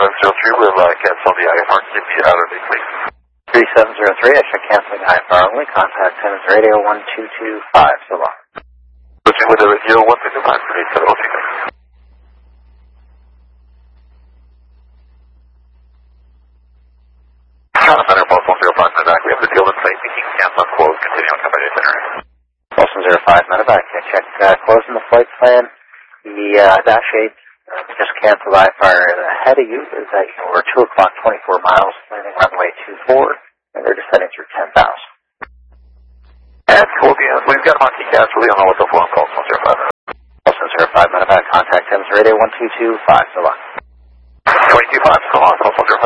3703 will cancel the IFR. Keep the outer lead, please. 3703, I should cancel the IFR only. Contact Simmons Radio 1225. So long. Proceed with the radio 1225 for 3703. Center, Boston 05 medevac. We have the field in place. Making cancel close. Continue on company center. Boston 05 medevac. I checked closing the flight plan. The Dash 8 just canceled IFR ahead of you. Is that we're 2 o'clock, 24 miles, landing runway 24, and they're descending through 10,000. And we've got Monty Cass. We don't know what the phone call is. Boston 05 medevac. Contact Simmons Radio 1225. So long. 225. So long. Boston 05.